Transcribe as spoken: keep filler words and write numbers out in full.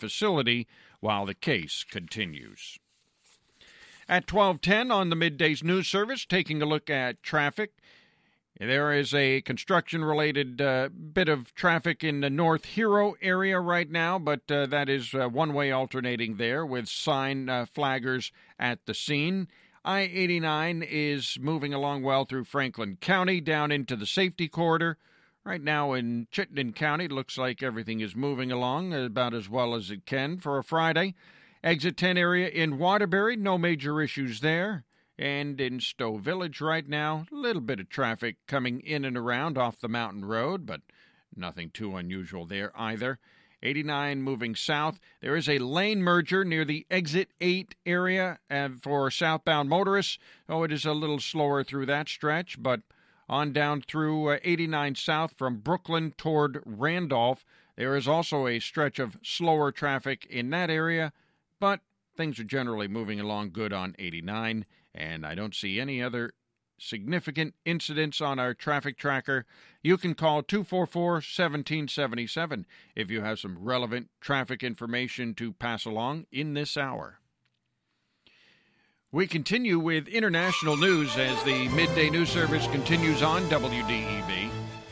facility while the case continues. At twelve ten on the Middays News Service, taking a look at traffic. There is a construction-related uh, bit of traffic in the North Hero area right now, but uh, that is uh, one-way alternating there with sign uh, flaggers at the scene. I eighty-nine is moving along well through Franklin County down into the safety corridor. Right now in Chittenden County, it looks like everything is moving along about as well as it can for a Friday. Exit ten area in Waterbury, no major issues there. And in Stowe Village right now, a little bit of traffic coming in and around off the mountain road, but nothing too unusual there either. eighty-nine moving south. There is a lane merger near the Exit eight area uh, for southbound motorists. Oh, it is a little slower through that stretch, but on down through uh, eighty-nine south from Brooklyn toward Randolph. There is also a stretch of slower traffic in that area, but things are generally moving along good on eighty-nine. And I don't see any other significant incidents on our traffic tracker. You can call two four four, one seven seven seven if you have some relevant traffic information to pass along in this hour. We continue with international news as the Midday News Service continues on W D E V.